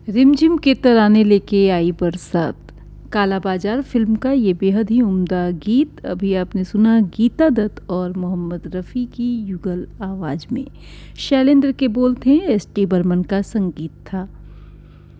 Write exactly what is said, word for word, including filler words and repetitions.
रिमझिम के तराने लेके आई बरसात, काला बाजार फिल्म का ये बेहद ही उम्दा गीत अभी आपने सुना गीता दत्त और मोहम्मद रफ़ी की युगल आवाज़ में। शैलेंद्र के बोल थे, एस टी बर्मन का संगीत था।